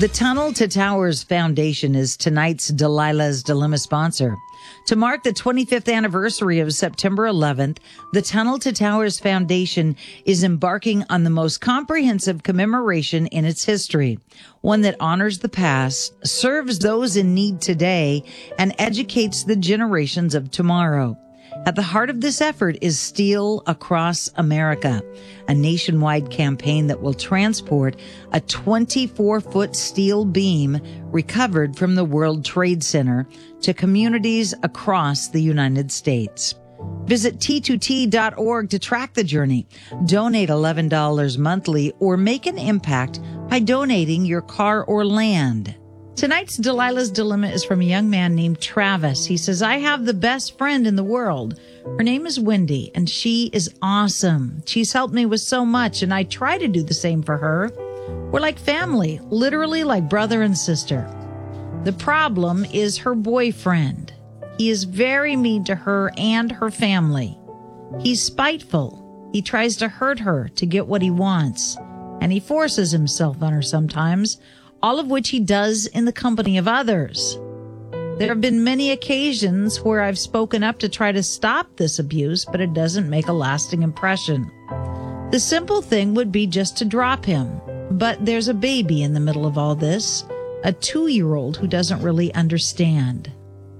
The Tunnel to Towers Foundation is tonight's Delilah's Dilemma sponsor. To mark the 25th anniversary of September 11th, the Tunnel to Towers Foundation is embarking on the most comprehensive commemoration in its history, one that honors the past, serves those in need today, and educates the generations of tomorrow. At the heart of this effort is Steel Across America, a nationwide campaign that will transport a 24-foot steel beam recovered from the World Trade Center to communities across the United States. Visit T2T.org to track the journey. Donate $11 monthly or make an impact by donating your car or land. Tonight's Delilah's Dilemma is from a young man named Travis. He says, I have the best friend in the world. Her name is Wendy, and she is awesome. She's helped me with so much, and I try to do the same for her. We're like family, literally like brother and sister. The problem is her boyfriend. He is very mean to her and her family. He's spiteful. He tries to hurt her to get what he wants, and he forces himself on her sometimes, all of which he does in the company of others. There have been many occasions where I've spoken up to try to stop this abuse, but it doesn't make a lasting impression. The simple thing would be just to drop him, but there's a baby in the middle of all this, a 2-year-old who doesn't really understand.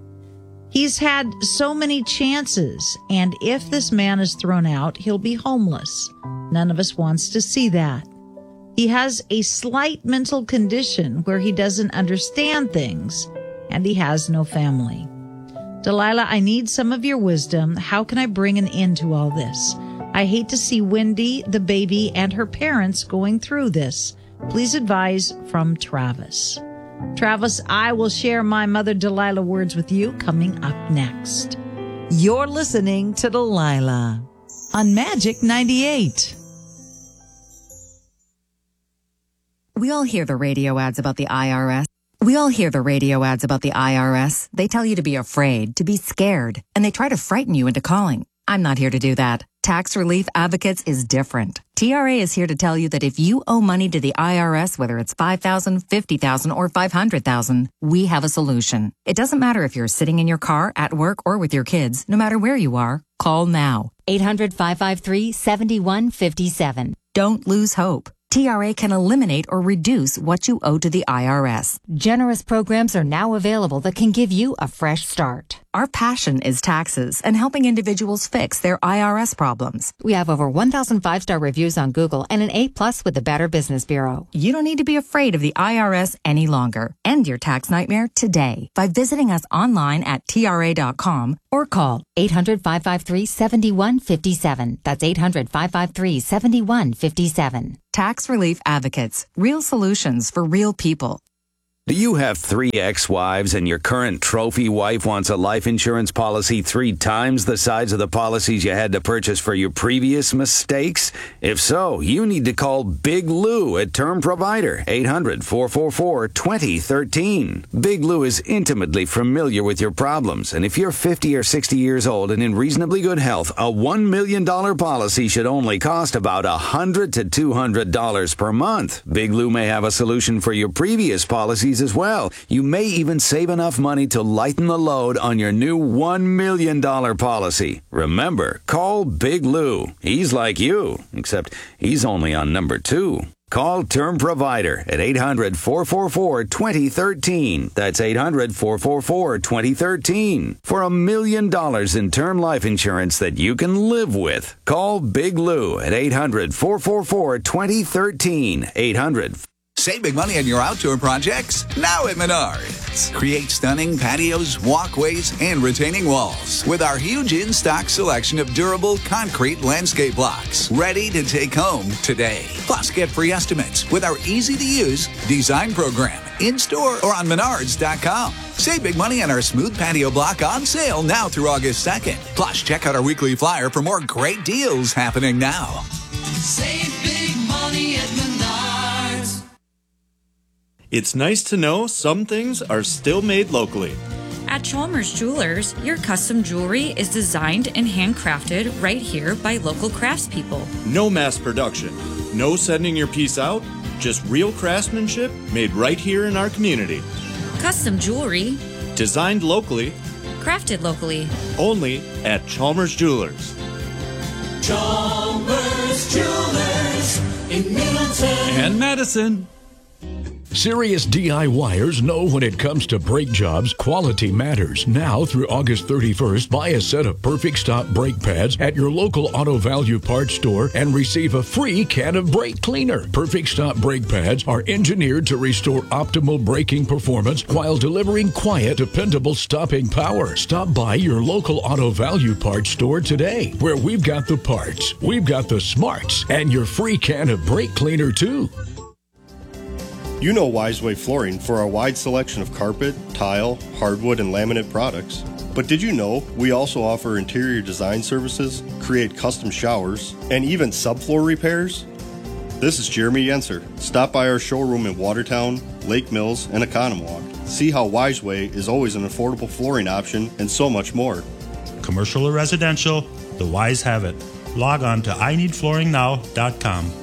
He's had so many chances, and if this man is thrown out, he'll be homeless. None of us wants to see that. He has a slight mental condition where he doesn't understand things, and he has no family. Delilah, I need some of your wisdom. How can I bring an end to all this? I hate to see Wendy, the baby, and her parents going through this. Please advise, from Travis. Travis, I will share my Mother Delilah words with you coming up next. You're listening to Delilah on Magic 98. We all hear the radio ads about the IRS. They tell you to be afraid, to be scared, and they try to frighten you into calling. I'm not here to do that. Tax Relief Advocates is different. TRA is here to tell you that if you owe money to the IRS, whether it's $5,000, $50,000, or $500,000, we have a solution. It doesn't matter if you're sitting in your car, at work, or with your kids. No matter where you are, call now. 800-553-7157. Don't lose hope. TRA can eliminate or reduce what you owe to the IRS. Generous programs are now available that can give you a fresh start. Our passion is taxes and helping individuals fix their IRS problems. We have over 1,000 5-star reviews on Google and an A+ with the Better Business Bureau. You don't need to be afraid of the IRS any longer. End your tax nightmare today by visiting us online at TRA.com or call 800-553-7157. That's 800-553-7157. Tax Relief Advocates. Real solutions for real people. Do you have 3 ex-wives and your current trophy wife wants a life insurance policy 3 times the size of the policies you had to purchase for your previous mistakes? If so, you need to call Big Lou at Term Provider, 800-444-2013. Big Lou is intimately familiar with your problems, and if you're 50 or 60 years old and in reasonably good health, a $1 million policy should only cost about $100 to $200 per month. Big Lou may have a solution for your previous policies as well. You may even save enough money to lighten the load on your new $1 million policy. Remember, call Big Lou. He's like you, except he's only on number 2. Call Term Provider at 800-444-2013. That's 800-444-2013. For $1 million in term life insurance that you can live with. Call Big Lou at 800-444-2013. 800. Save big money on your outdoor projects now at Menards. Create stunning patios, walkways, and retaining walls with our huge in-stock selection of durable concrete landscape blocks ready to take home today. Plus, get free estimates with our easy-to-use design program in-store or on Menards.com. Save big money on our smooth patio block on sale now through August 2nd. Plus, check out our weekly flyer for more great deals happening now. Save big money at Menards. It's nice to know some things are still made locally. At Chalmers Jewelers, your custom jewelry is designed and handcrafted right here by local craftspeople. No mass production, no sending your piece out, Just real craftsmanship made right here in our community. Custom jewelry, Designed locally, crafted locally. only at Chalmers Jewelers. Chalmers Jewelers in Middleton and Madison. Serious DIYers know when it comes to brake jobs, quality matters. Now through August 31st, buy a set of Perfect Stop brake pads at your local Auto Value Parts store and receive a free can of brake cleaner. Perfect Stop brake pads are engineered to restore optimal braking performance while delivering quiet, dependable stopping power. Stop by your local Auto Value Parts store today, where we've got the parts, we've got the smarts, and your free can of brake cleaner too. You know Wiseway Flooring for our wide selection of carpet, tile, hardwood, and laminate products. But did you know we also offer interior design services, create custom showers, and even subfloor repairs? This is Jeremy Yenser. Stop by our showroom in Watertown, Lake Mills, and Oconomowoc. See how Wiseway is always an affordable flooring option and so much more. Commercial or residential, the Wise have it. Log on to ineedflooringnow.com.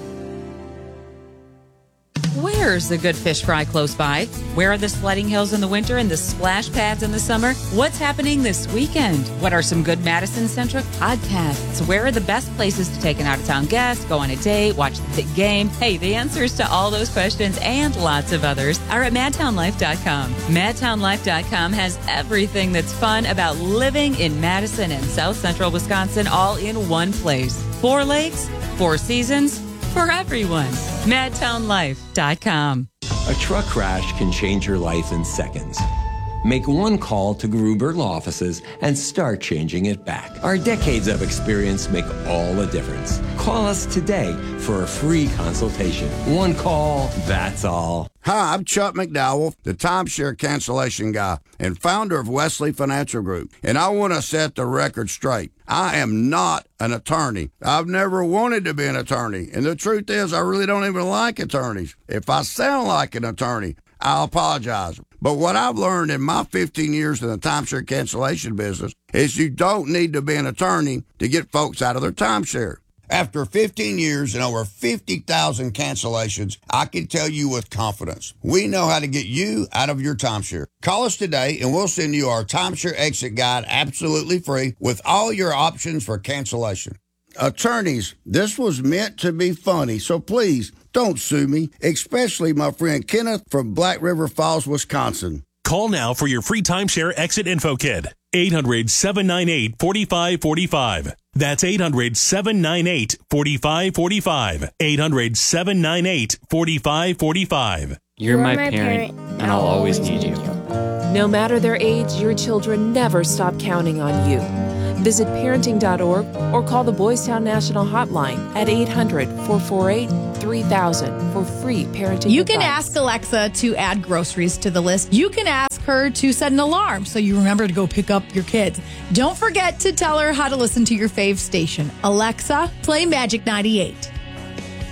Where's the good fish fry close by? Where are the sledding hills in the winter and the splash pads in the summer? What's happening this weekend? What are some good Madison-centric podcasts? Where are the best places to take an out-of-town guest, go on a date, watch the big game? Hey, the answers to all those questions and lots of others are at MadtownLife.com. MadtownLife.com has everything that's fun about living in Madison and South Central Wisconsin all in one place. 4 lakes, 4 seasons, for everyone. MadtownLife.com. A truck crash can change your life in seconds. Make one call to Gruber Law Offices and start changing it back. Our decades of experience make all the difference. Call us today for a free consultation. One call, that's all. Hi, I'm Chuck McDowell, the timeshare cancellation guy and founder of Wesley Financial Group. And I want to set the record straight. I am not an attorney. I've never wanted to be an attorney. And the truth is, I really don't even like attorneys. If I sound like an attorney, I'll apologize. But what I've learned in my 15 years in the timeshare cancellation business is you don't need to be an attorney to get folks out of their timeshare. After 15 years and over 50,000 cancellations, I can tell you with confidence, we know how to get you out of your timeshare. Call us today and we'll send you our timeshare exit guide absolutely free with all your options for cancellation. Attorneys, this was meant to be funny, so please don't sue me, especially my friend Kenneth from Black River Falls, Wisconsin. Call now for your free timeshare exit info kit. 800-798-4545. That's 800-798-4545. 800-798-4545. You're my parent, and I'll always need you. No matter their age, your children never stop counting on you. Visit parenting.org or call the Boys Town National Hotline at 800-448-3000 for free parenting You advice. can ask Alexa to add groceries to the list. You can ask her to set an alarm so you remember to go pick up your kids. Don't forget to tell her how to listen to your fave station. Alexa, play Magic 98.